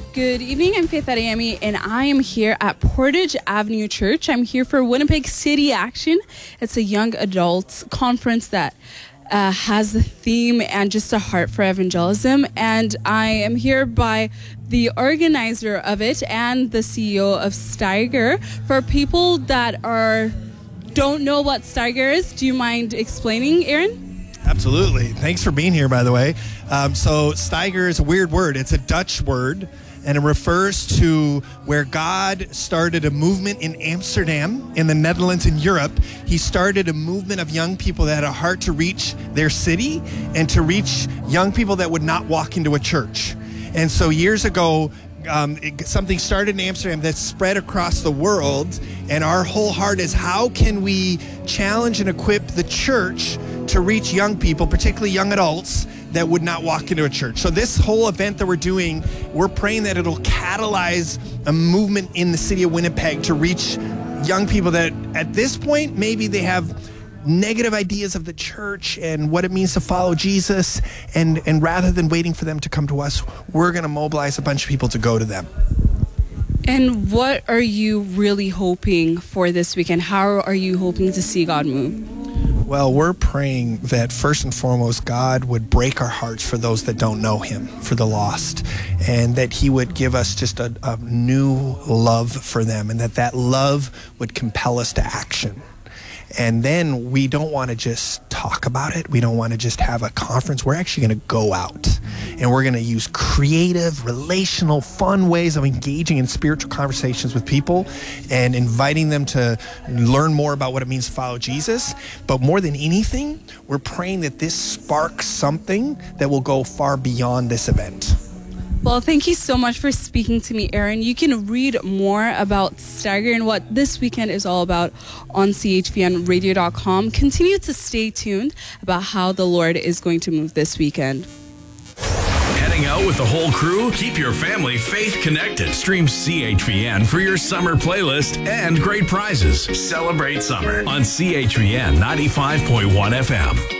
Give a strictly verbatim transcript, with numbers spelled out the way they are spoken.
Good evening, I'm Faith Adeyemi, and I am here at Portage Avenue Church. I'm here for Winnipeg City Action. It's a young adults conference that uh, has the theme and just a heart for evangelism. And I am here by the organizer of it and the C E O of Steiger. For people that are don't know what Steiger is, do you mind explaining, Aaron? Absolutely. Thanks for being here, by the way. Um, so Steiger is a weird word. It's a Dutch word, and it refers to where God started a movement in Amsterdam, in the Netherlands, in Europe. He started a movement of young people that had a heart to reach their city and to reach young people that would not walk into a church. And so years ago, Um, it, something started in Amsterdam that spread across the world, and our whole heart is how can we challenge and equip the church to reach young people, particularly young adults, that would not walk into a church. So this whole event that we're doing, we're praying that it'll catalyze a movement in the city of Winnipeg to reach young people that at this point maybe they have negative ideas of the church and what it means to follow Jesus, and and rather than waiting for them to come to us, we're going to mobilize a bunch of people to go to them. And what are you really hoping for this weekend? How are you hoping to see God move? Well, we're praying that first and foremost, God would break our hearts for those that don't know him, for the lost, and that he would give us just a, a new love for them, and that that love would compel us to action. And then we don't want to just talk about it. We don't want to just have a conference. We're actually going to go out, and we're going to use creative, relational, fun ways of engaging in spiritual conversations with people and inviting them to learn more about what it means to follow Jesus. But more than anything, we're praying that this sparks something that will go far beyond this event. Well, thank you so much for speaking to me, Aaron. You can read more about Steiger and what this weekend is all about on C H V N radio dot com. Continue to stay tuned about how the Lord is going to move this weekend. Heading out with the whole crew? Keep your family faith connected. Stream C H V N for your summer playlist and great prizes. Celebrate summer on C H V N ninety-five point one F M.